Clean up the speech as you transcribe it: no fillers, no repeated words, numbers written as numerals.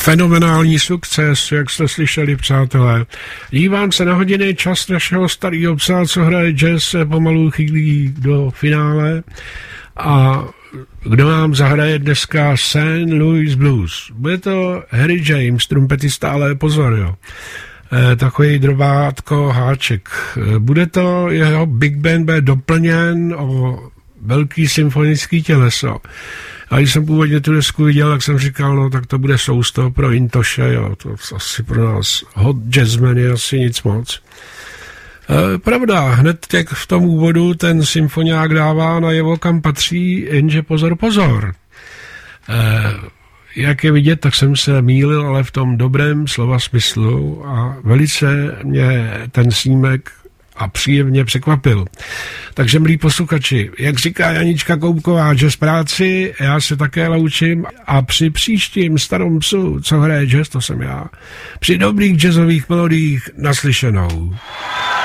Fenomenální sukces, jak jste slyšeli, přátelé. Dívám se na hodiny, čas našeho starého psa, co hraje jazz, se pomalu chýlí do finále. A kdo nám zahraje dneska St. Louis Blues? Bude to Harry James, trumpetista, ale pozor, jo. Takový drobátko háček. Bude to jeho big band, bude doplněn o velký symfonický těleso. A když jsem původně tu desku viděl, tak jsem říkal, no tak to bude sousto pro Intoše, jo, to asi pro nás hot jazzman je asi nic moc. Pravda, hned jak v tom úvodu ten symfoniák dává najevo, kam patří, jenže pozor. Jak je vidět, tak jsem se mýlil, ale v tom dobrém slova smyslu a velice mě ten snímek a příjemně překvapil. Takže, milí posluchači, jak říká Janička Koubková, jazz práci, já se také loučím a při příštím starom psu, co hraje jazz, to jsem já, při dobrých jazzových melodiích naslyšenou.